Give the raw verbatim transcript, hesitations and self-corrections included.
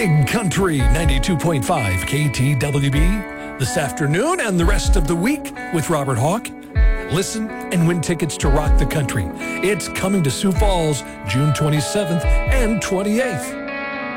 Big Country ninety-two point five K T W B this afternoon and the rest of the week with Robert Hawk. Listen and win tickets to Rock the Country. It's coming to Sioux Falls June twenty-seventh and twenty-eighth.